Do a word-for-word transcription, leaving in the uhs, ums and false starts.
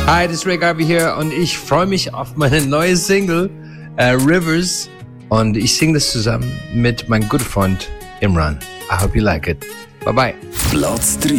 Hi, das ist Ray Garvey hier und ich freue mich auf meine neue Single uh, Rivers und ich singe das zusammen mit meinem guten Freund Imran. I hope you like it. Bye bye. Platz drei.